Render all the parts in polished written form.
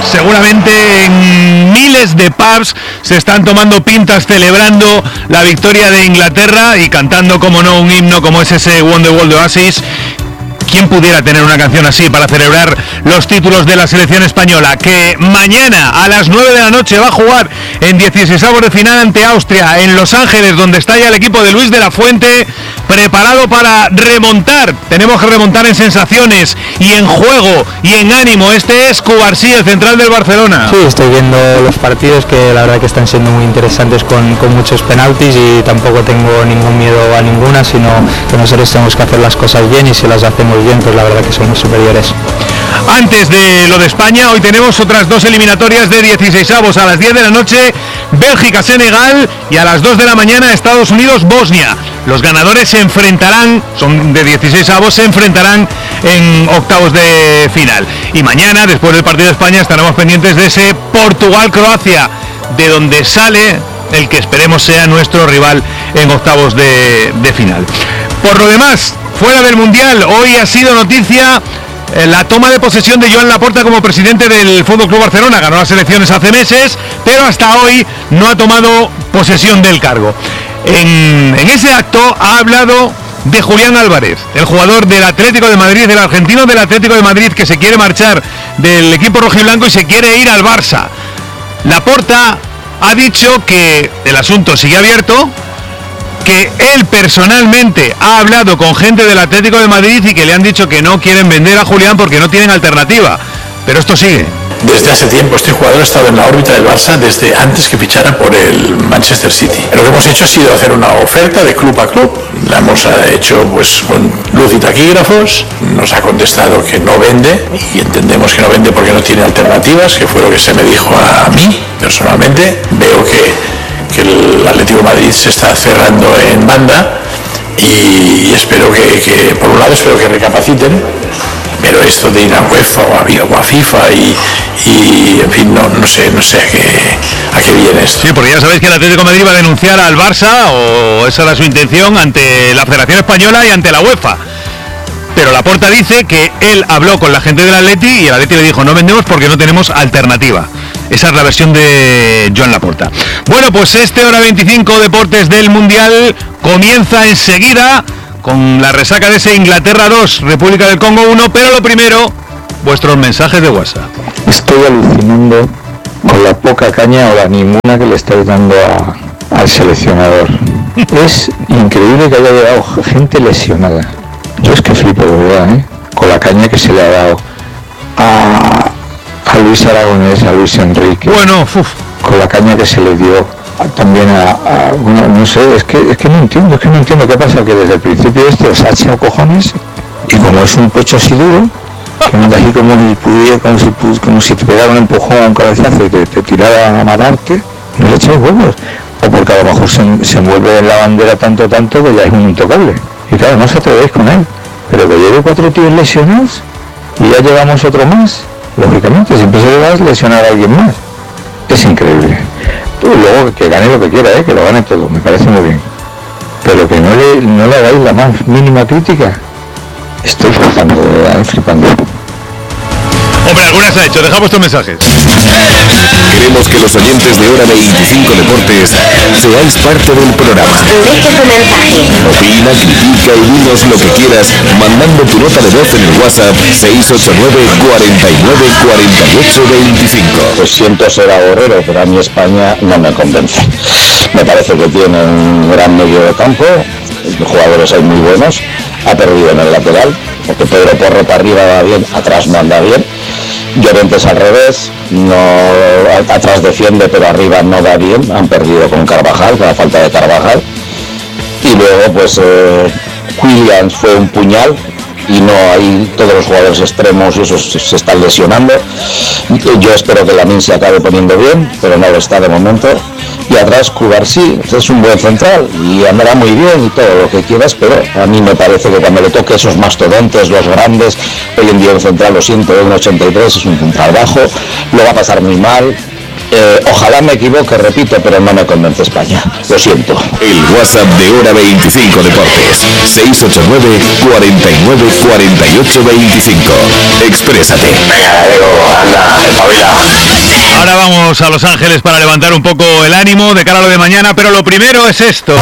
seguramente en miles de pubs se están tomando pintas celebrando la victoria de Inglaterra y cantando, como no, un himno como es ese Wonderwall de Oasis. ¿Quién pudiera tener una canción así para celebrar los títulos de la selección española? Que mañana a las 9 de la noche va a jugar en 16avos de final ante Austria en Los Ángeles, donde está ya el equipo de Luis de la Fuente preparado para remontar. Tenemos que remontar en sensaciones y en juego y en ánimo. Este es Cubarsí, el central del Barcelona. Sí, estoy viendo los partidos que la verdad que están siendo muy interesantes con muchos penaltis, y tampoco tengo ningún miedo a ninguna, sino que nosotros tenemos que hacer las cosas bien, y si las hacemos bien, pues la verdad que somos superiores. Antes de lo de España, hoy tenemos otras dos eliminatorias de 16avos. A las 10 de la noche, Bélgica-Senegal, y a las 2 de la mañana, Estados Unidos-Bosnia. Los ganadores se enfrentarán, son de 16avos, se enfrentarán en octavos de final. Y mañana, después del partido de España, estaremos pendientes de ese Portugal-Croacia, de donde sale el que esperemos sea nuestro rival en octavos de final. Por lo demás, fuera del Mundial, hoy ha sido noticia la toma de posesión de Joan Laporta como presidente del FC Barcelona. Ganó las elecciones hace meses, pero hasta hoy no ha tomado posesión del cargo. En ese acto ha hablado de Julián Álvarez, el jugador del Atlético de Madrid, del argentino del Atlético de Madrid, que se quiere marchar del equipo rojiblanco y se quiere ir al Barça. Laporta ha dicho que el asunto sigue abierto, que él personalmente ha hablado con gente del Atlético de Madrid y que le han dicho que no quieren vender a Julián porque no tienen alternativa. Pero esto sigue. Desde hace tiempo este jugador ha estado en la órbita del Barça desde antes que fichara por el Manchester City. Lo que hemos hecho ha sido hacer una oferta de club a club. La hemos hecho pues con luz y taquígrafos. Nos ha contestado que no vende, y entendemos que no vende porque no tiene alternativas, que fue lo que se me dijo a mí personalmente. Veo que el Atlético de Madrid se está cerrando en banda, y espero que por un lado espero que recapaciten, pero esto de ir a UEFA o a FIFA y en fin, no sé a qué viene esto. Sí, porque ya sabéis que el Atlético de Madrid va a denunciar al Barça, o esa era su intención, ante la Federación Española y ante la UEFA. Pero Laporta dice que él habló con la gente del Atleti y el Atleti le dijo: no vendemos porque no tenemos alternativa. Esa es la versión de Joan Laporta. Bueno, pues Hora 25 Deportes del Mundial comienza enseguida con la resaca de ese Inglaterra 2, República del Congo 1, pero lo primero, vuestros mensajes de WhatsApp. Estoy alucinando con la poca caña o la ninguna que le estáis dando al seleccionador. Es increíble que haya llegado gente lesionada. Yo es que flipo, de verdad, con la caña que se le ha dado a Luis Aragonés, a Luis Enrique. Bueno, con la caña que se le dio también bueno, no sé, es que no entiendo qué pasa, que desde el principio se ha echado cojones, y como es un pecho así duro, que anda así como si te pegara un empujón, un cabezazo y te tirara a matarte, no le echáis huevos, o porque a lo mejor se envuelve en la bandera tanto que ya es un intocable. Y claro, no os atrevéis con él, pero que lleve 4 tíos lesionados y ya llevamos otro más, lógicamente siempre se le va a lesionar a alguien más. Es increíble. Luego que gane lo que quiera, que lo gane todo, me parece muy bien, pero que no le hagáis la más mínima crítica. Estoy flipando. Hombre, algunas ha hecho. Deja vuestros mensajes. Queremos que los oyentes de Hora 25 Deportes seáis parte del programa. Deja tu mensaje. Opina, critica y dinos lo que quieras mandando tu nota de voz en el WhatsApp 689 49 48 25. Pues siento ser agorrero, pero a mí España no me convence. Me parece que tiene un gran medio de campo, jugadores hay muy buenos, ha perdido en el lateral, porque Pedro Porro para arriba va bien, atrás no anda bien. Llorentes al revés, atrás defiende pero arriba no va bien, han perdido con Carvajal, con la falta de Carvajal. Y luego pues Williams fue un puñal, y no hay, todos los jugadores extremos y esos se están lesionando. Yo espero que Lamine se acabe poniendo bien, pero no lo está de momento. Y atrás Cubarsí, es un buen central y andará muy bien y todo lo que quieras, pero a mí me parece que cuando le toque esos mastodontes, los grandes, hoy en día un central, lo siento, en 83 es un central bajo, lo va a pasar muy mal, Ojalá me equivoque, repito, pero no me convence España. Lo siento. El WhatsApp de Hora 25 Deportes. 689 49 48 25. Exprésate. Venga, Diego, anda, espabila. Ahora vamos a Los Ángeles para levantar un poco el ánimo de cara a lo de mañana, pero lo primero es esto.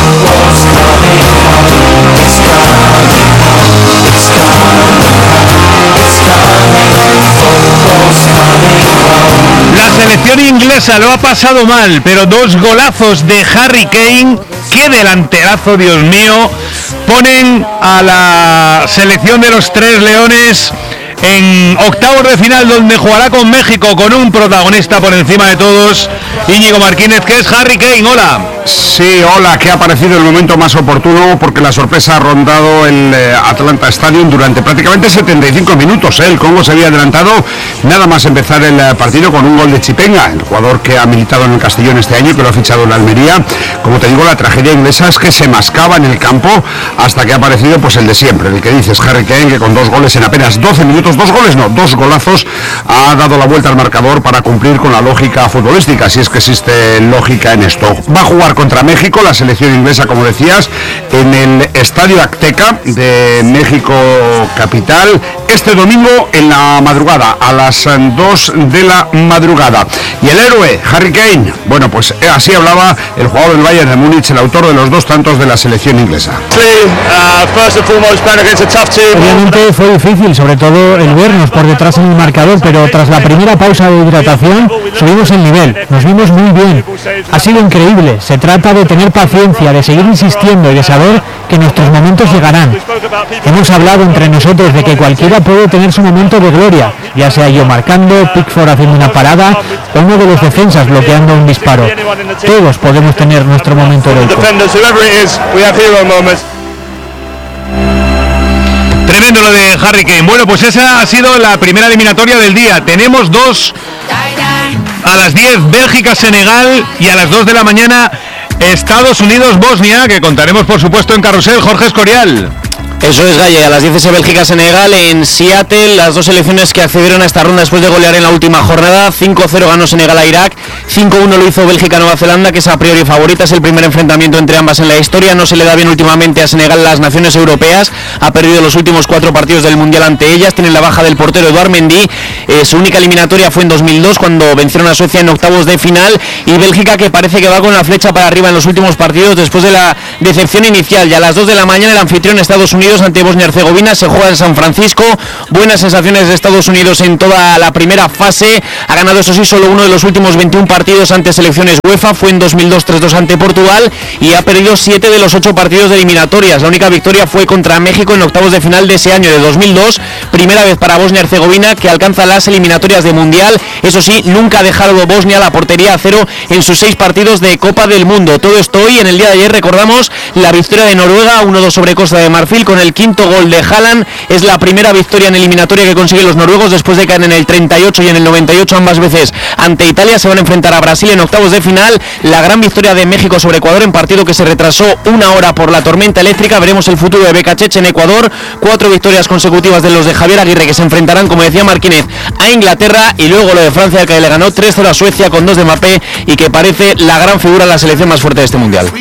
La selección inglesa lo ha pasado mal, pero 2 golazos de Harry Kane, qué delanterazo, Dios mío, ponen a la selección de los Tres Leones en octavos de final, donde jugará con México, con un protagonista por encima de todos, Íñigo Martínez, que es Harry Kane. Hola. Sí, hola, que ha parecido el momento más oportuno porque la sorpresa ha rondado el Atlanta Stadium durante prácticamente 75 minutos. El Congo se había adelantado nada más empezar el partido con un gol de Chipenga, el jugador que ha militado en el Castellón este año, que lo ha fichado en la Almería. Como te digo, la tragedia inglesa es que se mascaba en el campo hasta que ha aparecido pues el de siempre, el que dices, Harry Kane, que con 2 goles en apenas 12 minutos, 2 goles no, 2 golazos, ha dado la vuelta al marcador para cumplir con la lógica futbolística, si es que existe lógica en esto. Va a jugar contra México, la selección inglesa, como decías, en el Estadio Azteca de México capital, este domingo en la madrugada, a las 2 de la madrugada. Y el héroe, Harry Kane, bueno, pues así hablaba el jugador del Bayern de Múnich, el autor de los 2 tantos de la selección inglesa. Obviamente fue difícil, sobre todo el vernos por detrás en el marcador, pero tras la primera pausa de hidratación subimos el nivel, nos vimos muy bien, ha sido increíble. Se trata de tener paciencia, de seguir insistiendo y de saber que nuestros momentos llegarán. Hemos hablado entre nosotros de que cualquiera puede tener su momento de gloria, ya sea yo marcando, Pickford haciendo una parada o uno de los defensas bloqueando un disparo. Todos podemos tener nuestro momento heroico. Tremendo lo de Harry Kane. Bueno, pues esa ha sido la primera eliminatoria del día. Tenemos 2 a las 10, Bélgica-Senegal, y a las 2 de la mañana Estados Unidos-Bosnia, que contaremos por supuesto en Carrusel. Jorge Escorial. Eso es, Galle, a las 10 ese Bélgica-Senegal en Seattle, las 2 selecciones que accedieron a esta ronda después de golear en la última jornada. 5-0 ganó Senegal a Irak, 5-1 lo hizo Bélgica-Nueva Zelanda, que es a priori favorita, es el primer enfrentamiento entre ambas en la historia. No se le da bien últimamente a Senegal las naciones europeas, ha perdido los últimos 4 partidos del Mundial ante ellas, tienen la baja del portero Eduard Mendy, su única eliminatoria fue en 2002 cuando vencieron a Suecia en octavos de final, y Bélgica que parece que va con la flecha para arriba en los últimos partidos después de la decepción inicial. Y a las 2 de la mañana el anfitrión Estados Unidos ante Bosnia-Herzegovina, se juega en San Francisco. Buenas sensaciones de Estados Unidos en toda la primera fase, ha ganado eso sí solo uno de los últimos 21 partidos ante selecciones UEFA, fue en 2002 3-2 ante Portugal, y ha perdido 7 de los 8 partidos de eliminatorias. La única victoria fue contra México en octavos de final de ese año de 2002, primera vez para Bosnia-Herzegovina que alcanza las eliminatorias de Mundial. Eso sí, nunca ha dejado Bosnia la portería a 0 en sus 6 partidos de Copa del Mundo. Todo esto hoy. En el día de ayer recordamos la victoria de Noruega 1-2 sobre Costa de Marfil con el quinto gol de Haaland. Es la primera victoria en eliminatoria que consiguen los noruegos después de caer en el 38 y en el 98 ambas veces ante Italia. Se van a enfrentar a Brasil en octavos de final. La gran victoria de México sobre Ecuador en partido que se retrasó 1 hora por la tormenta eléctrica. Veremos el futuro de Bekachech en Ecuador. 4 victorias consecutivas de los de Javier Aguirre, que se enfrentarán, como decía Martínez, a Inglaterra, y luego lo de Francia, que le ganó 3-0 a Suecia con 2 de Mbappé y que parece la gran figura, la selección más fuerte de este mundial.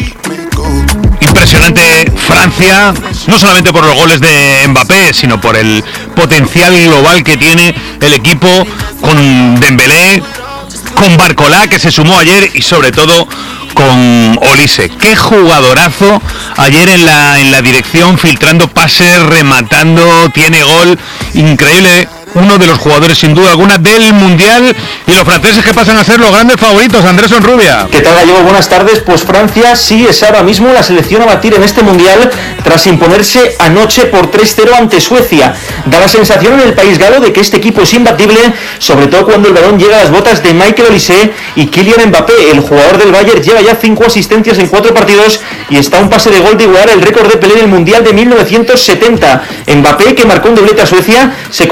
Impresionante Francia, no solamente por los goles de Mbappé, sino por el potencial global que tiene el equipo, con Dembélé, con Barcolá, que se sumó ayer, y sobre todo con Olise. Qué jugadorazo ayer en la dirección, filtrando pases, rematando, tiene gol, increíble. Uno de los jugadores sin duda alguna del Mundial, y los franceses que pasan a ser los grandes favoritos. Andrés Onrubia. ¿Qué tal, Gallego? Buenas tardes. Pues Francia sí es ahora mismo la selección a batir en este Mundial tras imponerse anoche por 3-0 ante Suecia. Da la sensación en el país galo de que este equipo es imbatible, sobre todo cuando el balón llega a las botas de Michael Olise y Kylian Mbappé. El jugador del Bayern lleva ya 5 asistencias en 4 partidos y está a un pase de gol de igualar el récord de Pelé en el Mundial de 1970. Mbappé, que marcó un doblete a Suecia, se consolida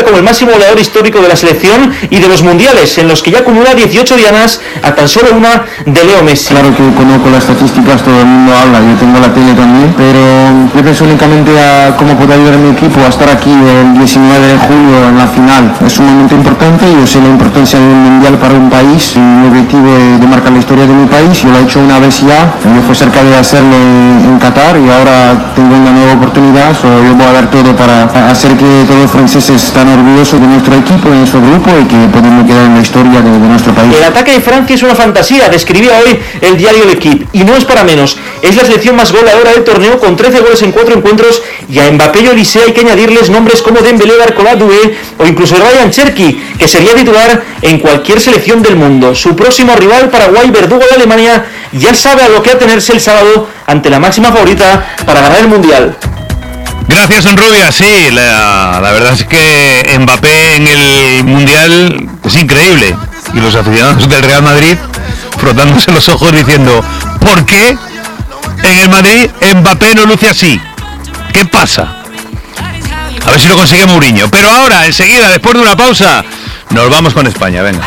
cuenta como el máximo goleador histórico de la selección y de los mundiales, en los que ya acumula 18 dianas a tan solo una de Leo Messi. Claro que conozco las estadísticas, todo el mundo habla, yo tengo la tele también, pero yo pienso únicamente a cómo puede ayudar a mi equipo a estar aquí el 19 de julio en la final. Es un momento importante, yo sé la importancia del mundial para un país, mi objetivo es de marcar la historia de mi país, yo lo he hecho una vez ya, yo fui cerca de hacerlo en Qatar y ahora tengo una nueva oportunidad, yo voy a dar todo para hacer que todos los franceses estén orgullosos de nuestro equipo, de nuestro grupo y que podamos quedar en la historia de nuestro país. El ataque de Francia es una fantasía, describía hoy el diario L'Equipe, y no es para menos. Es la selección más goleadora del torneo con 13 goles en 4 encuentros, y a Mbappé y Olise hay que añadirles nombres como Dembélé, Barcola, Doué o incluso Ryan Cherki, que sería titular en cualquier selección del mundo. Su próximo rival, Paraguay, verdugo de Alemania, ya sabe a lo que atenerse el sábado ante la máxima favorita para ganar el Mundial. Gracias, Enrubia. Sí, la verdad es que Mbappé en el Mundial es increíble. Y los aficionados del Real Madrid frotándose los ojos diciendo: ¿por qué en el Madrid Mbappé no luce así? ¿Qué pasa? A ver si lo consigue Mourinho. Pero ahora, enseguida, después de una pausa, nos vamos con España. Venga.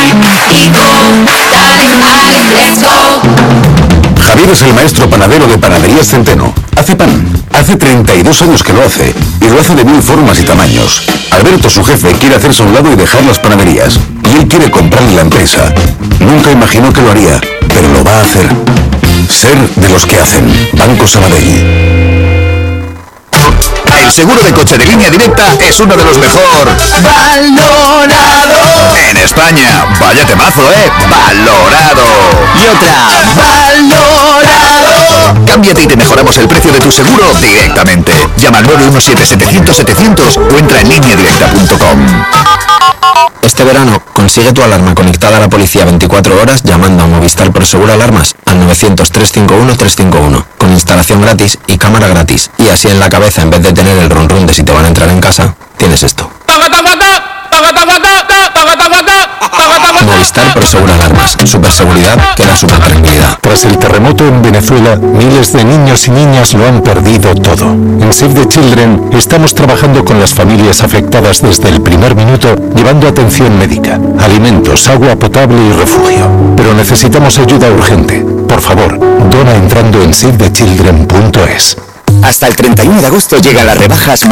Javier es el maestro panadero de Panaderías Centeno. Hace pan. Hace 32 años que lo hace. Y lo hace de 1000 formas y tamaños. Alberto, su jefe, quiere hacerse a un lado y dejar las panaderías. Y él quiere comprarle la empresa. Nunca imaginó que lo haría, pero lo va a hacer. Ser de los que hacen. Banco Sabadell. El seguro de coche de Línea Directa es uno de los mejor valorados en España. Vaya temazo, valorado. Y otra, valorado. Cámbiate y te mejoramos el precio de tu seguro directamente. Llama al 917-700-700 o entra en lineadirecta.com. Este verano, consigue tu alarma conectada a la policía 24 horas llamando a Movistar Proseguro Alarmas al 900-351-351, con instalación gratis y cámara gratis. Y así en la cabeza, en vez de tener el run run de si te van a entrar en casa, tienes esto. Movistar Proseguro Alarmas. Superseguridad que da super tranquilidad. Tras el terremoto en Venezuela, miles de niños y niñas lo han perdido todo. En Save the Children estamos trabajando con las familias afectadas desde el primer minuto, llevando atención médica, alimentos, agua potable y refugio. Pero necesitamos ayuda urgente. Por favor, dona entrando en savethechildren.es. Hasta el 31 de agosto llegan las rebajas más